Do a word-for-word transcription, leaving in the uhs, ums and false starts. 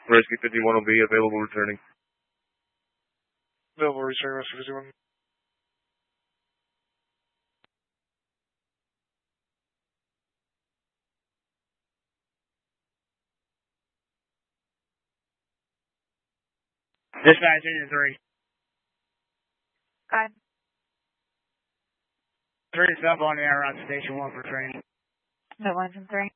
Rescue fifty-one will be available returning. Available returning, Rescue fifty-one. Dispatch engine three. Go ahead. Three is up on the air on station one for training. No, engine three.